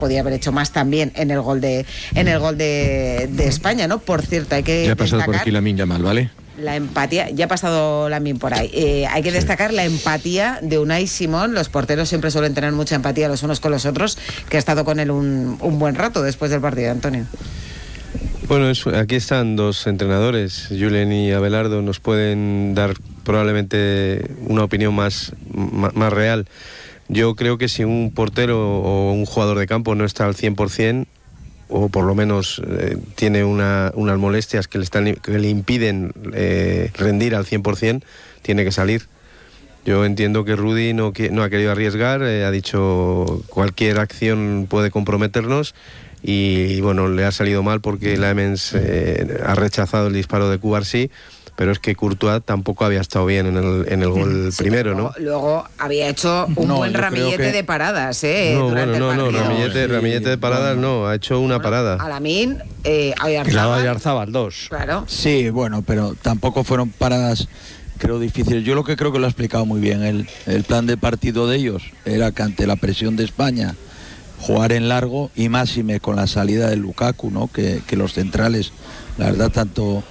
podía haber hecho más también en el gol de España, ¿no? Por cierto, hay que ya ha pasado por aquí Lamine Yamal, ¿vale? La empatía, ya ha pasado Lamine por ahí. Hay que destacar la empatía de Unai Simón. Los porteros siempre suelen tener mucha empatía los unos con los otros, que ha estado con él un buen rato después del partido, Antonio. Bueno, aquí están dos entrenadores, Julen y Abelardo, nos pueden dar probablemente una opinión más real. Yo creo que si un portero o un jugador de campo no está al 100%, o por lo menos tiene unas molestias que le impiden rendir al 100%, tiene que salir. Yo entiendo que Rudy no ha querido arriesgar, ha dicho cualquier acción puede comprometernos y bueno, le ha salido mal porque Lamens ha rechazado el disparo de Cubarsí. Pero es que Courtois tampoco había estado bien en el gol primero, ¿no? Luego había hecho un buen ramillete de paradas, ramillete de paradas no, ha hecho una parada. A Lamine, Oyarzábal, dos. Claro. Sí, bueno, pero tampoco fueron paradas, creo, difíciles. Yo lo que creo que lo ha explicado muy bien. El plan de partido de ellos era que ante la presión de España jugar en largo y máxime con la salida de Lukaku, ¿no? Que los centrales, la verdad, tanto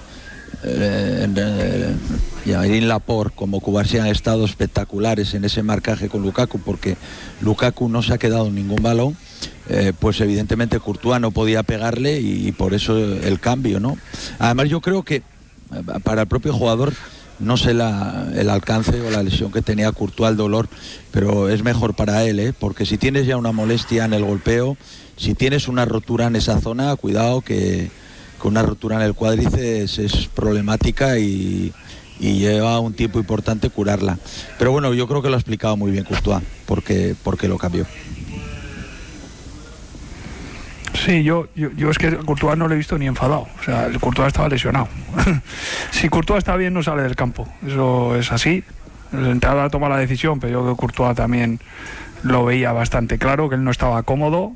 Yamín Laporte como Cubarsí han estado espectaculares en ese marcaje con Lukaku, porque Lukaku no se ha quedado en ningún balón, pues evidentemente Courtois no podía pegarle y por eso el cambio, ¿no? Además yo creo que para el propio jugador, no sé el alcance o la lesión que tenía Courtois, el dolor, pero es mejor para él, porque si tienes ya una molestia en el golpeo, si tienes una rotura en esa zona, cuidado que con una rotura en el cuádriceps es problemática y lleva un tiempo importante curarla. Pero bueno, yo creo que lo ha explicado muy bien Courtois, porque lo cambió. Sí, yo es que Courtois no le he visto ni enfadado. O sea, el Courtois estaba lesionado. Si Courtois está bien, no sale del campo. Eso es así. El entrenador toma la decisión, pero yo creo que Courtois también lo veía bastante claro, que él no estaba cómodo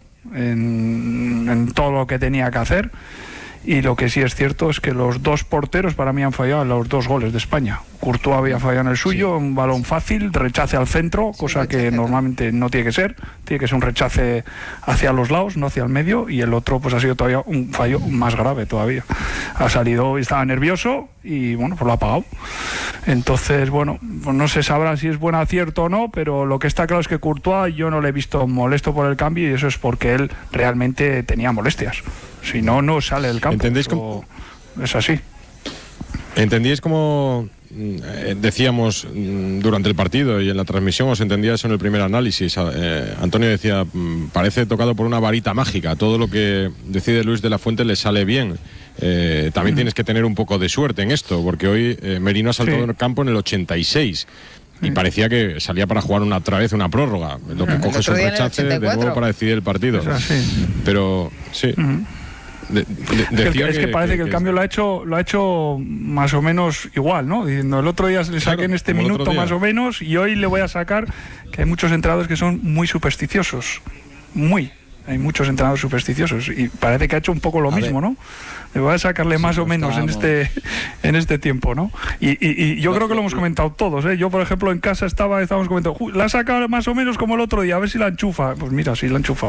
en todo lo que tenía que hacer. Y lo que sí es cierto es que los dos porteros para mí han fallado en los dos goles de España. Courtois había fallado en el suyo, un balón fácil, rechace al centro, cosa que normalmente no tiene que ser un rechace hacia los lados, no hacia el medio, y el otro pues ha sido todavía un fallo más grave todavía. Ha salido, estaba nervioso y bueno, pues lo ha pagado. Entonces, bueno, pues no se sabrá si es buen acierto o no, pero lo que está claro es que Courtois yo no le he visto molesto por el cambio y eso es porque él realmente tenía molestias. Si no, no sale del campo. ¿Entendéis cómo? Es así. ¿Entendíais cómo decíamos durante el partido y en la transmisión? ¿Os entendía eso en el primer análisis? Antonio decía, parece tocado por una varita mágica. Todo lo que decide Luis de la Fuente le sale bien. También tienes que tener un poco de suerte en esto, porque hoy Merino ha saltado en el campo en el 86. Y parecía que salía para jugar otra vez una prórroga. Lo que coge es un rechace de nuevo para decidir el partido. Pero sí. Es que parece que el cambio lo ha hecho más o menos igual, ¿no? Diciendo, el otro día le saqué en este minuto más o menos y hoy le voy a sacar, que hay muchos entrenadores que son muy supersticiosos. Hay muchos entrenadores supersticiosos y parece que ha hecho un poco lo mismo, ¿no? Le voy a sacarle más o menos en este tiempo, ¿no? Y yo creo que lo hemos comentado todos, ¿eh? Yo, por ejemplo, en casa estábamos comentando, la ha sacado más o menos como el otro día, a ver si la enchufa. Pues mira, sí la ha enchufado.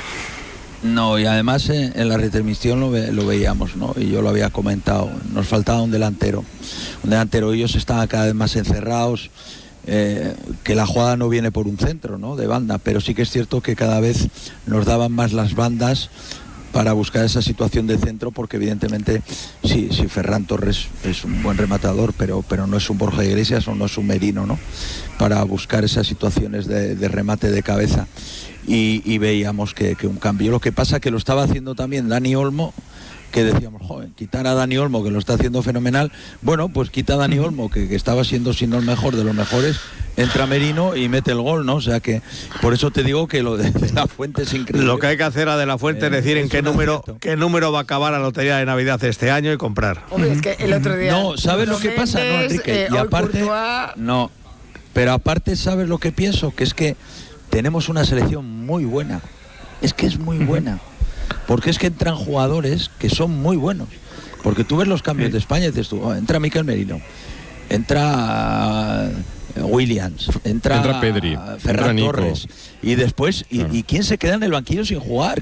No, y además en la retransmisión lo veíamos, ¿no? Y yo lo había comentado, nos faltaba un delantero, ellos estaban cada vez más encerrados, que la jugada no viene por un centro, ¿no? De banda, pero sí que es cierto que cada vez nos daban más las bandas para buscar esa situación de centro, porque evidentemente sí, Ferran Torres es un buen rematador, pero no es un Borja Iglesias o no es un Merino, ¿no? Para buscar esas situaciones de remate de cabeza. Y veíamos que un cambio. Lo que pasa que lo estaba haciendo también Dani Olmo, que decíamos, joder, quitar a Dani Olmo, que lo está haciendo fenomenal. Bueno, pues quita a Dani Olmo, que estaba siendo, si no el mejor de los mejores, entra Merino y mete el gol, ¿no? O sea que, por eso te digo que lo de la Fuente es increíble. Lo que hay que hacer a de la Fuente es decir en qué número va a acabar la lotería de Navidad este año y comprar. Hombre, es que el otro día... No, ¿sabes lo que pasa? No, Enrique, y aparte... No, pero aparte, ¿sabes lo que pienso? Que es que tenemos una selección muy buena. Es que es muy buena. Porque es que entran jugadores que son muy buenos. Porque tú ves los cambios de España y dices tú, entra Mikel Merino, entra Williams, entra Pedri, Ferran Torres. Y después, ¿y quién se queda en el banquillo sin jugar?